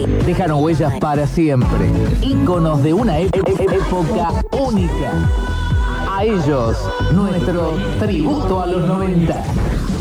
Dejaron huellas para siempre. Íconos de una época única. A ellos, nuestro tributo a los 90.